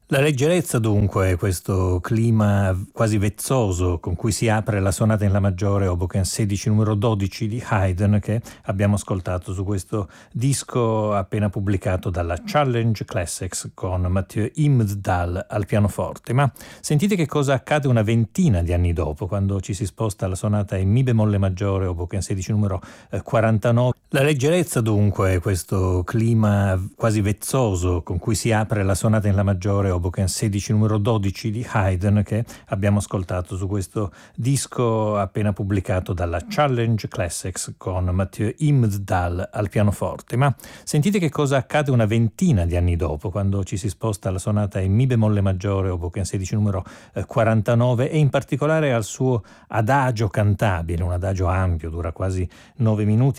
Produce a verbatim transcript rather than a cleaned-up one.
La leggerezza dunque, questo clima quasi vezzoso con cui si apre la sonata in La maggiore Hoboken sedici numero dodici di Haydn, che abbiamo ascoltato su questo disco appena pubblicato dalla Challenge Classics con Mathieu Imdahl al pianoforte. Ma sentite che cosa accade una ventina di anni dopo, quando ci si sposta alla sonata in Mi bemolle maggiore Hoboken sedici numero quarantanove. La leggerezza dunque, questo clima quasi vezzoso con cui si apre la sonata in La maggiore Hoboken sedici numero dodici di Haydn, che abbiamo ascoltato su questo disco appena pubblicato dalla Challenge Classics con Mathieu Imdahl al pianoforte. Ma sentite che cosa accade una ventina di anni dopo, quando ci si sposta alla sonata in Mi bemolle maggiore Hoboken sedici numero quarantanove e in particolare al suo adagio cantabile, un adagio ampio, dura quasi nove minuti,